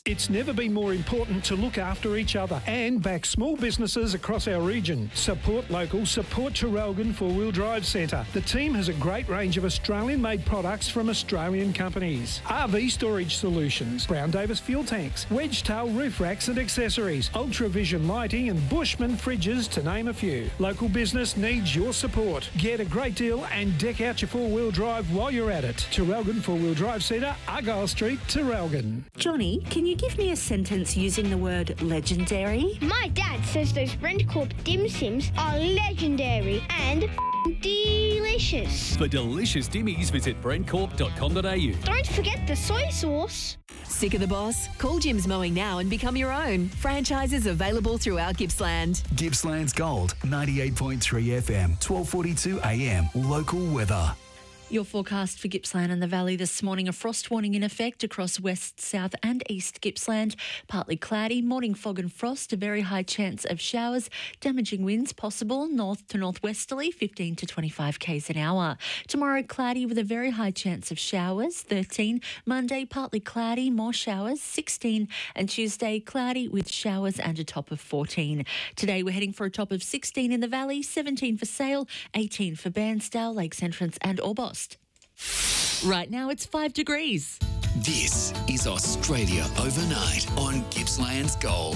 It's never been more important to look after each other and back small businesses across our region. Support local, support Traralgon 4-Wheel Drive Centre. The team has a great range of Australian-made products from Australian companies. RV storage solutions, Brown Davis fuel tanks, wedge-tail roof racks and accessories, Ultravision lighting and Bushman fridges to name a few. Local business needs your support. Get a great deal and deck out your 4-wheel drive while you're at it. Traralgon 4-Wheel Drive Centre, Argyle Street, Traralgon. Johnny, can you give me a sentence using the word legendary? My dad says those Rencorp dim sims are legendary and delicious. For delicious dimmies, visit brentcorp.com.au. Don't forget the soy sauce. Sick of the boss? Call Jim's Mowing now and become your own. Franchises available throughout Gippsland. Gippsland's Gold, 98.3 FM, 12:42 AM. Local weather. Your forecast for Gippsland and the Valley this morning, a frost warning in effect across west, south and east Gippsland. Partly cloudy, morning fog and frost, a very high chance of showers, damaging winds possible, north to northwesterly, 15 to 25 k's an hour. Tomorrow, cloudy with a very high chance of showers, 13. Monday, partly cloudy, more showers, 16. And Tuesday, cloudy with showers and a top of 14. Today, we're heading for a top of 16 in the Valley, 17 for Sale, 18 for Bairnsdale, Lakes Entrance and Orbost. Right now it's 5 degrees. This is Australia Overnight on Gippsland's Gold.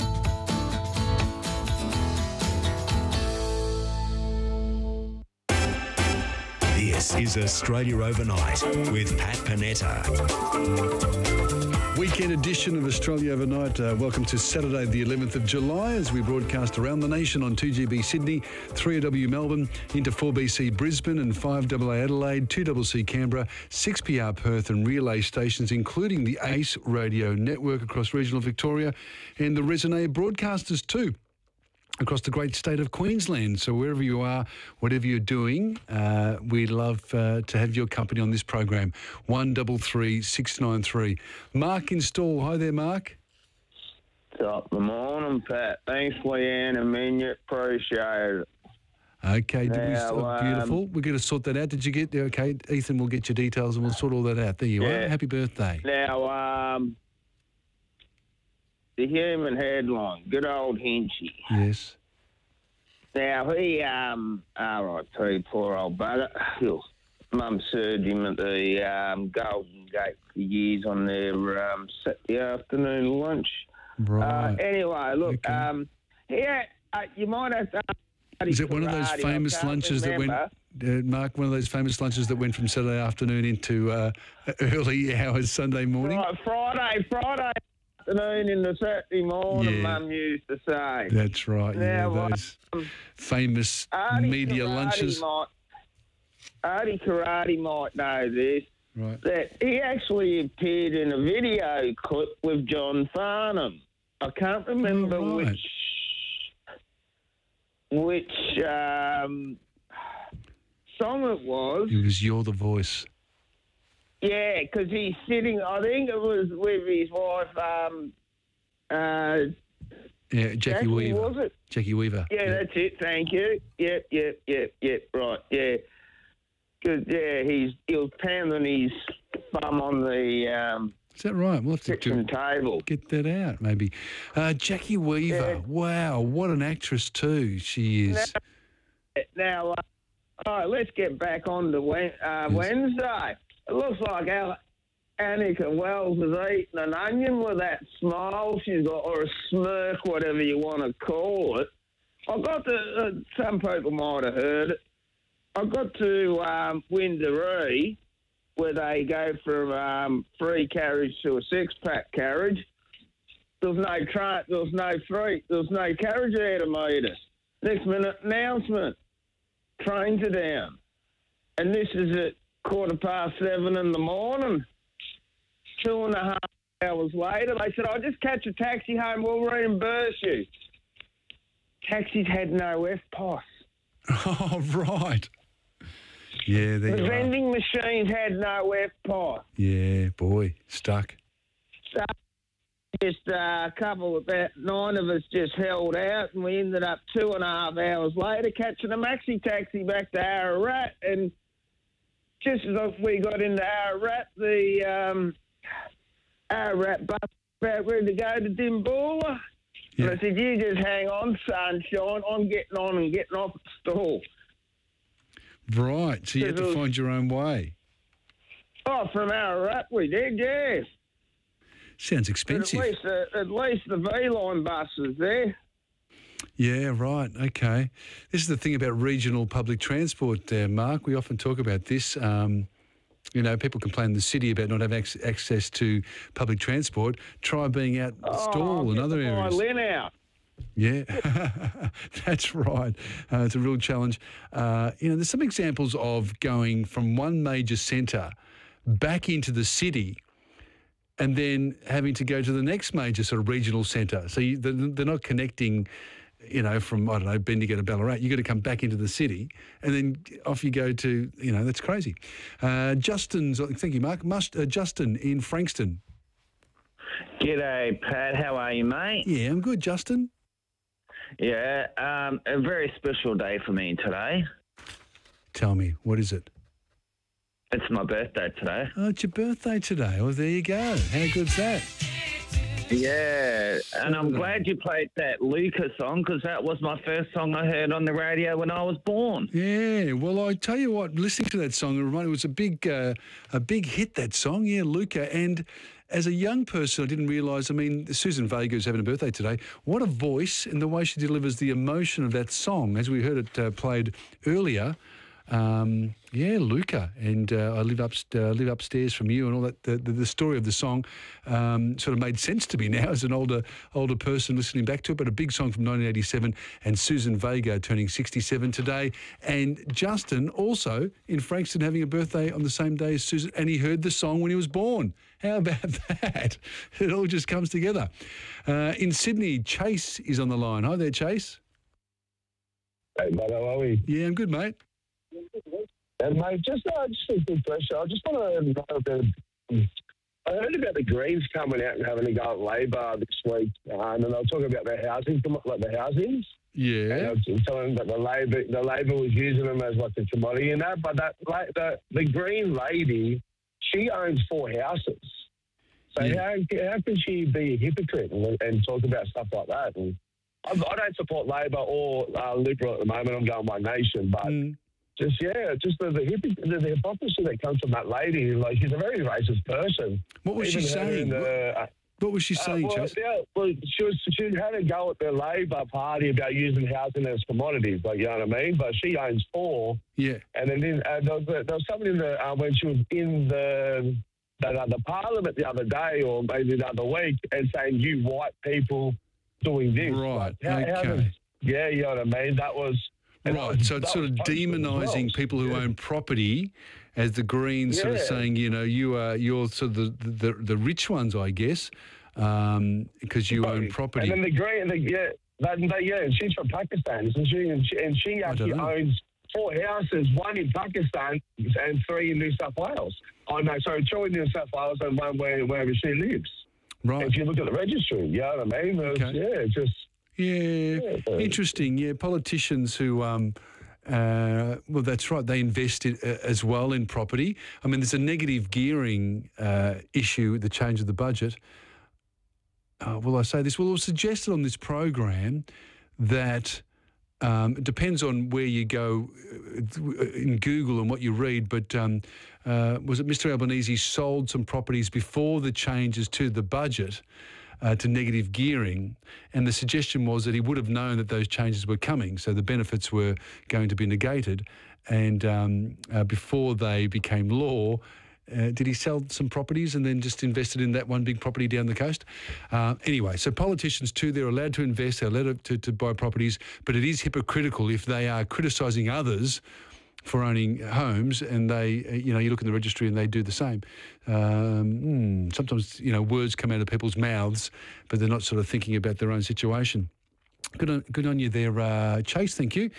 This is Australia Overnight with Pat Panetta. Weekend edition of Australia Overnight. Welcome to Saturday, the 11th of July, as we broadcast around the nation on 2GB Sydney, 3AW Melbourne, into 4BC Brisbane and 5AA Adelaide, 2CC Canberra, 6PR Perth and relay stations, including the ACE Radio Network across regional Victoria and the Resonate broadcasters too, across the great state of Queensland. So wherever you are, whatever you're doing, we love to have your company on this program. 133 693. Mark in Stall. Hi there, Mark. Top of the morning, Pat. Thanks, Leanne and Minya. Appreciate it. Okay, beautiful. We're going to sort that out. Did you get... Okay, Ethan will get your details and we'll sort all that out. There you are. Happy birthday. Now, the human headline, good old Hinchy. Yes. Now, he, R.I.P., poor old bugger. Mum served him at the Golden Gate for years on their Saturday afternoon lunch. Right. Anyway, look, you might have to... Is it one of those famous lunches that went... Mark, one of those famous lunches that went from Saturday afternoon into early hours Sunday morning? Right, Friday afternoon into Saturday morning, Mum used to say. That's right, those famous media lunches. Artie Karate might know this. Right. That he actually appeared in a video clip with John Farnham. I can't remember which song it was. It was You're the Voice. Yeah, because he's sitting, I think it was with his wife, Jackie Weaver. Was it? Jackie Weaver. Yeah, that's it, thank you. Yep, right, yeah. Because, he was pounding his thumb on the... Is that right? We'll have to kitchen table. Get that out, maybe. Jackie Weaver. Yeah. Wow, what an actress too she is. Now, all right, let's get back on to Wednesday. It looks like Annika Wells is eating an onion with that smile she's got, or a smirk, whatever you want to call it. I got to, some people might have heard it, I got to Windaree, where they go from free carriage to a six-pack carriage. There was no carriage there to meet us. Next minute, announcement, trains are down. And this is at 7:15 in the morning. 2.5 hours later, they said, I'll just catch a taxi home, we'll reimburse you. Taxis had no FPOS. Oh, right. Yeah, there you are. The vending machines had no FPOS. Yeah, boy, stuck. So just a couple, about 9 of us just held out, and we ended up 2.5 hours later catching a maxi taxi back to Ararat. And just as we got into Ararat, the Ararat bus about ready to go to Dimboola. Yeah. And I said, you just hang on, sunshine. I'm getting on and getting off at the stall. Right, so you had to find your own way. Oh, from Ararat we did, yeah. Sounds But expensive. at least the V-line bus is there. Yeah, right, okay. This is the thing about regional public transport, Mark. We often talk about this. People complain in the city about not having access to public transport. Try being out the stall and other areas. Lynn out. Yeah, that's right. It's a real challenge. There's some examples of going from one major centre back into the city and then having to go to the next major sort of regional centre. So they're not connecting, from, I don't know, Bendigo to Ballarat. You've got to come back into the city and then off you go to, that's crazy. Thank you, Mark. Justin in Frankston. G'day, Pat. How are you, mate? Yeah, I'm good, Justin. Yeah, a very special day for me today. Tell me, what is it? It's my birthday today. Oh, it's your birthday today. Well, there you go. How good's that? Yeah, and I'm glad you played that Luca song because that was my first song I heard on the radio when I was born. Yeah, well, I tell you what, listening to that song, it was a big hit, that song, yeah, Luca. And as a young person, I didn't realise, Susan Vega is having a birthday today. What a voice, and the way she delivers the emotion of that song, as we heard it played earlier. Luca, and I live upstairs from you, and all that. The story of the song sort of made sense to me now as an older person listening back to it. But a big song from 1987, and Susan Vega turning 67 today, and Justin also in Frankston having a birthday on the same day as Susan, and he heard the song when he was born. How about that? It all just comes together. In Sydney, Chase is on the line. Hi there, Chase. Hey, mate, how are we? Yeah, I'm good, mate. And mate, just a good question. I just want to know about. I heard about the Greens coming out and having a go at Labor this week, and then I was talking about their housing, like the housings. Yeah. And I was telling them that the Labor was using them as like a commodity and that, but the Green lady, she owns 4 houses. So how can she be a hypocrite and talk about stuff like that? And I don't support Labor or Liberal at the moment. I'm going One Nation, but. Just the hypocrisy that comes from that lady. Like, she's a very racist person. What was she saying? What was she saying, Chase? She had a go at the Labor Party about using housing as commodities, like, you know what I mean? But she owns 4. Yeah. And then there was somebody when she was in the Parliament the other day, or maybe the other week, and saying, you white people doing this. Right, okay. You know what I mean? That was... Right, so it's sort of demonising people who own property, as the Greens sort of saying, you're sort of the rich ones, I guess, because you own property. And then the Green, and she's from Pakistan, and she actually owns 4 houses, 1 in Pakistan and 3 in New South Wales. Oh no, sorry, 2 in New South Wales and 1 wherever she lives. Right. If you look at the registry, you know what I mean? Okay. Interesting. Yeah, politicians who, well, that's right, they invest as well in property. There's a negative gearing issue, the change of the budget. Will I say this? Well, it was suggested on this program that it depends on where you go in Google and what you read, but was it Mr Albanese sold some properties before the changes to the budget to negative gearing, and the suggestion was that he would have known that those changes were coming, so the benefits were going to be negated, and before they became law, did he sell some properties and then just invested in that one big property down the coast? Anyway, so politicians too, they're allowed to invest, they're allowed to buy properties, but it is hypocritical if they are criticising others for owning homes, and they, you look in the registry and they do the same. Sometimes, words come out of people's mouths, but they're not sort of thinking about their own situation. Good on you there, Chase, thank you.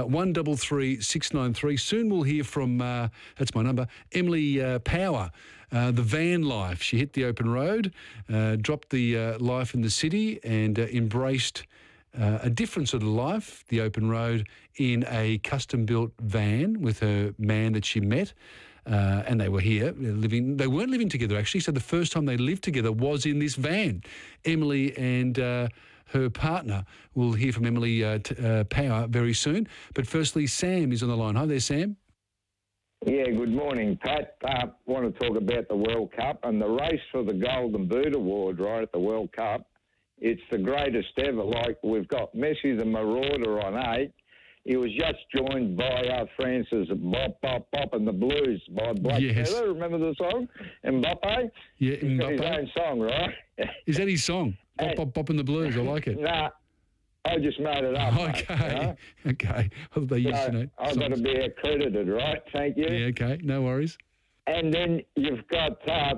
133693. Soon we'll hear from, that's my number, Emily Power, the van life. She hit the open road, dropped the life in the city and embraced a different sort of life, the open road, in a custom-built van with her man that she met. and they were here living. They weren't living together, actually, so the first time they lived together was in this van. Emily and her partner. We'll hear from Emily Power very soon. But firstly, Sam is on the line. Hi there, Sam. Yeah, good morning, Pat. Want to talk about the World Cup and the race for the Golden Boot Award right at the World Cup. It's the greatest ever. Like, we've got Messi the Marauder on 8. He was just joined by Francis Bop, Bop, Bop and the Blues by Black Feather. Remember the song? Mbappe? Yeah, He's got his own song, right? Is that his song? Bop, Bop, Bop and the Blues. I like it. Nah, I just made it up. Okay. Mate, you know? Okay. Well, they used to know. I've got to be accredited, right? Thank you. Yeah, okay. No worries. And then you've got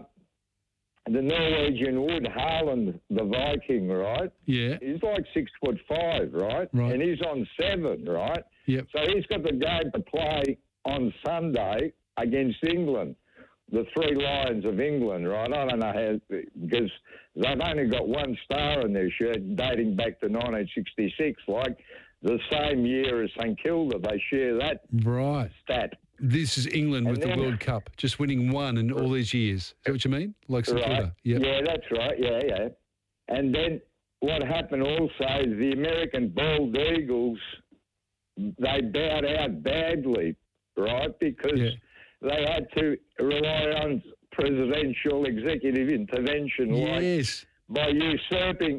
the Norwegian Wood Haaland, the Viking, right? Yeah. He's like 6'5", right? And he's on 7, right? Yep. So he's got the game to play on Sunday against England, the Three Lions of England, right? I don't know how, because they've only got one star on their shirt dating back to 1966, like the same year as St Kilda. They share that stat. This is England with the World Cup, just winning one in all these years. Is that what you mean? Like St Kilda? Yep. Yeah, that's right. Yeah. And then what happened also is the American Bald Eagles, they bowed out badly, right? Because they had to rely on presidential executive intervention, by usurping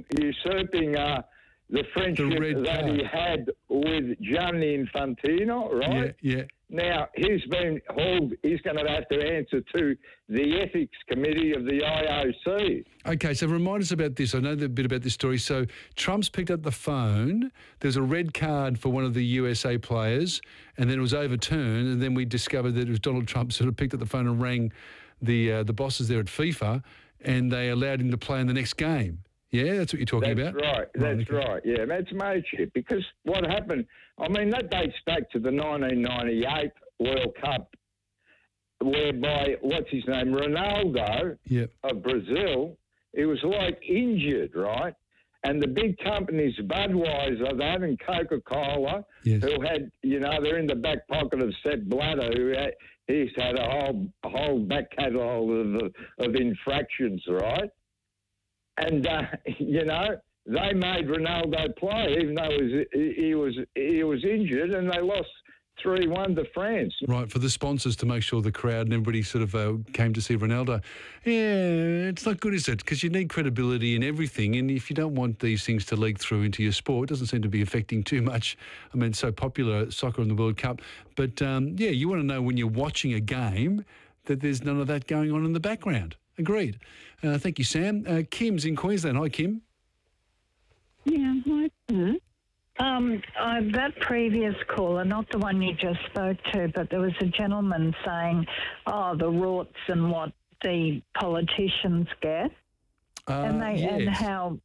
the friendship that he had with Gianni Infantino, right? Yeah. Now, he's going to have to answer to the Ethics Committee of the IOC. Okay, so remind us about this. I know a bit about this story. So Trump's picked up the phone. There's a red card for one of the USA players, and then it was overturned, and then we discovered that it was Donald Trump sort of picked up the phone and rang the bosses there at FIFA, and they allowed him to play in the next game. Yeah, that's what you're talking about? That's right. Yeah, that's mateship. Because what happened, I mean, that dates back to the 1998 World Cup, whereby, what's his name, Ronaldo of Brazil, he was like injured, right? And the big companies, Budweiser, that and Coca-Cola, who had, they're in the back pocket of Sepp Blatter, he's had a whole back catalogue of infractions, right? And, they made Ronaldo play, even though he was injured, and they lost 3-1 to France. Right, for the sponsors to make sure the crowd and everybody sort of came to see Ronaldo. Yeah, it's not good, is it? Because you need credibility in everything, and if you don't want these things to leak through into your sport, it doesn't seem to be affecting too much. I mean, it's so popular, soccer in the World Cup. But, you want to know when you're watching a game that there's none of that going on in the background. Agreed. Thank you, Sam. Kim's in Queensland. Hi, Kim. Yeah, hi, that previous caller, not the one you just spoke to, but there was a gentleman saying, the rorts and what the politicians get, and how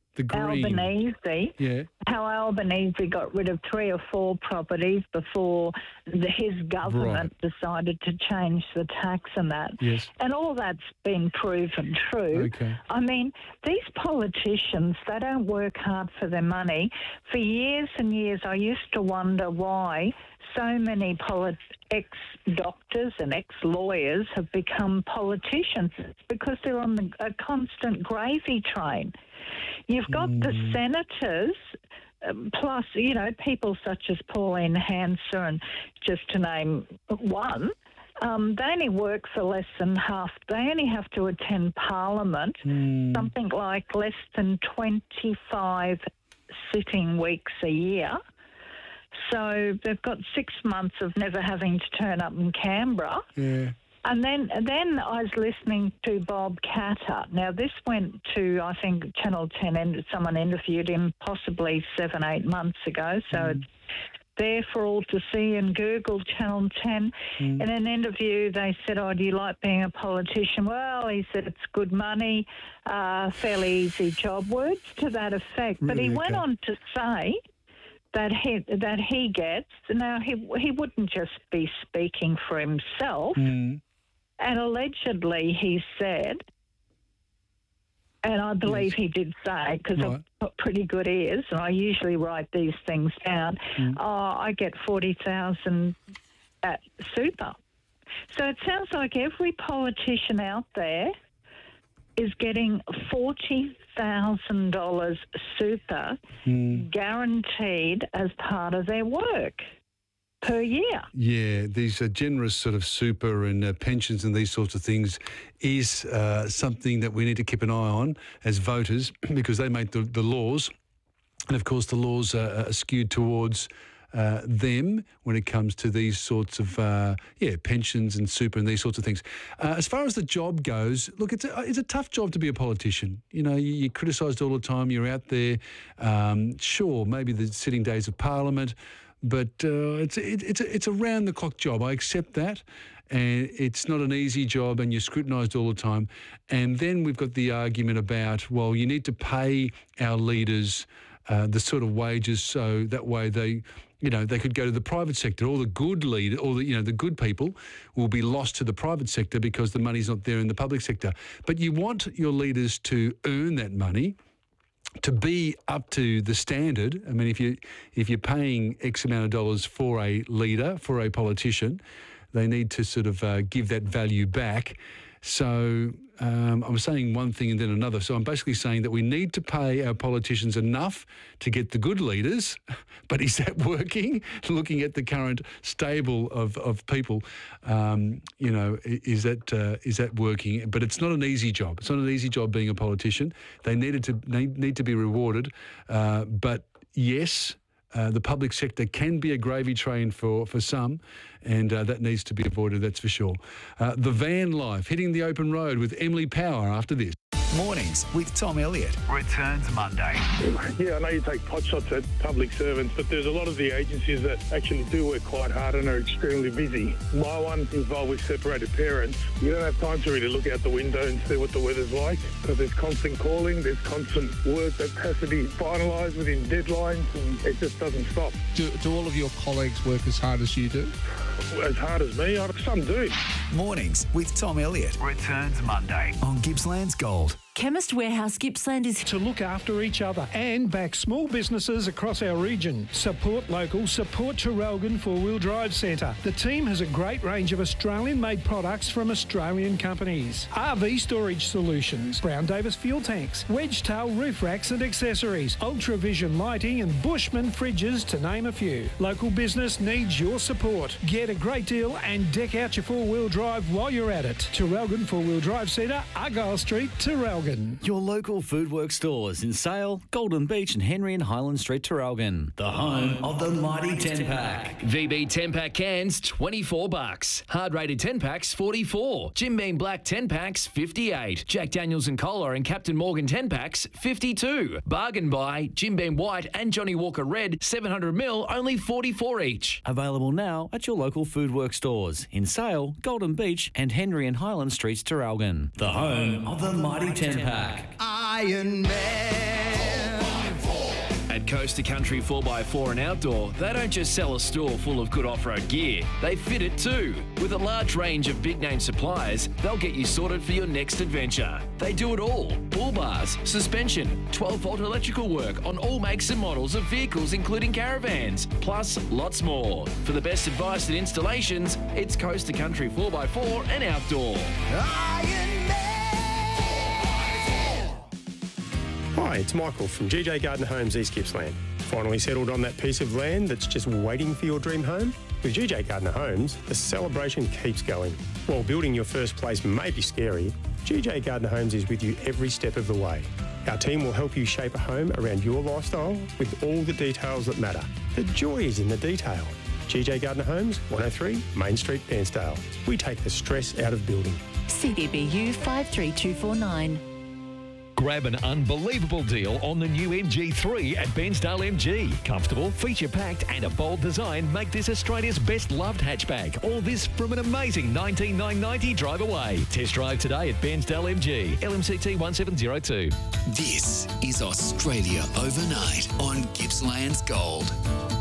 Albanese got rid of 3 or 4 properties before his government decided to change the tax and that. Yes. And all that's been proven true. Okay. I mean, these politicians, they don't work hard for their money. For years and years, I used to wonder why so many ex-doctors and ex-lawyers have become politicians. It's because they're on a constant gravy train. You've got the senators, plus, people such as Pauline Hanson, and just to name one, they only work for less than half. They only have to attend Parliament, something like less than 25 sitting weeks a year. So they've got 6 months of never having to turn up in Canberra. Yeah. And then I was listening to Bob Catter. Now, this went to, I think, Channel 10, and someone interviewed him possibly 7-8 months ago. So it's there for all to see, and Google Channel 10. In an interview, they said, do you like being a politician? Well, he said it's good money, fairly easy job, words to that effect. But he went on to say that he gets, now he wouldn't just be speaking for himself, and allegedly he said, and I believe he did say, because I've got pretty good ears, and I usually write these things down, I get 40,000 at super. So it sounds like every politician out there is getting $40,000 super guaranteed as part of their work per year. Yeah, these generous sort of super and pensions and these sorts of things is something that we need to keep an eye on as voters because they make the laws. And, of course, the laws are skewed towards them when it comes to these sorts of, pensions and super and these sorts of things. As far as the job goes, look, it's a tough job to be a politician. You know, you're criticised all the time. You're out there. Sure, maybe the sitting days of Parliament, but it's a round-the-clock job. I accept that. And it's not an easy job and you're scrutinised all the time. And then we've got the argument about, well, you need to pay our leaders the sort of wages so that way they could go to the private sector. All the good leaders, the good people will be lost to the private sector because the money's not there in the public sector. But you want your leaders to earn that money, to be up to the standard. I mean, if you're paying X amount of dollars for a leader, for a politician, they need to sort of give that value back. So I'm saying one thing and then another. So I'm basically saying that we need to pay our politicians enough to get the good leaders, but is that working? Looking at the current stable of people, is that working? But it's not an easy job. It's not an easy job being a politician. They need to be rewarded, but yes. The public sector can be a gravy train for some, and that needs to be avoided, that's for sure. The van life, hitting the open road with Emily Power after this. Mornings with Tom Elliott returns Monday. Yeah, I know you take pot shots at public servants, but there's a lot of the agencies that actually do work quite hard and are extremely busy. My one involved with separated parents. You don't have time to really look out the window and see what the weather's like because there's constant calling, there's constant work that has to be finalised within deadlines, and it just doesn't stop. Do all of your colleagues work as hard as you do? As hard as me? Some do. Mornings with Tom Elliott returns Monday on Gippsland's Gold. Chemist Warehouse Gippsland is to look after each other and back small businesses across our region. Support local, support Traralgon 4-Wheel Drive Centre. The team has a great range of Australian-made products from Australian companies. RV storage solutions, Brown Davis fuel tanks, wedge tail roof racks and accessories, Ultravision lighting and Bushman fridges to name a few. Local business needs your support. Get a great deal and deck out your 4-wheel drive while you're at it. Traralgon 4-Wheel Drive Centre, Argyle Street, Traralgon. Your local Foodworks stores in Sale, Golden Beach and Henry and Highland Street, Traralgon. The home of the mighty 10-pack. VB 10-pack cans, $24. Hard rated 10-packs, $44. Jim Beam Black 10-packs, $58. Jack Daniels and Cola and Captain Morgan 10-packs, $52. Bargain buy, Jim Beam White and Johnny Walker Red, 700ml, only $44 each. Available now at your local Foodworks stores in Sale, Golden Beach and Henry and Highland Streets, Traralgon. The home of the mighty 10-pack. Iron Man. At Coaster Country 4x4 and Outdoor, they don't just sell a store full of good off-road gear, they fit it too. With a large range of big-name suppliers, they'll get you sorted for your next adventure. They do it all. Bull bars, suspension, 12-volt electrical work on all makes and models of vehicles including caravans, plus lots more. For the best advice and installations, it's Coaster Country 4x4 and Outdoor. Hi, it's Michael from GJ Gardner Homes East Gippsland. Finally settled on that piece of land that's just waiting for your dream home? With GJ Gardner Homes, the celebration keeps going. While building your first place may be scary, GJ Gardner Homes is with you every step of the way. Our team will help you shape a home around your lifestyle with all the details that matter. The joy is in the detail. GJ Gardner Homes, 103 Main Street, Bairnsdale. We take the stress out of building. CDBU 53249. Grab an unbelievable deal on the new MG3 at Bairnsdale MG. Comfortable, feature-packed and a bold design make this Australia's best-loved hatchback. All this from an amazing $19,990 drive away. Test drive today at Bairnsdale MG, LMCT 1702. This is Australia Overnight on Gippsland's Gold.